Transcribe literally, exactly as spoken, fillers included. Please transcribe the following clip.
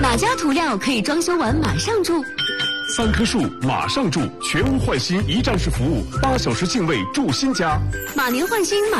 哪家涂料可以装修完马上住？ 三棵树马上住，全屋换新一站式服务，八小时净位住新家。 马年换新马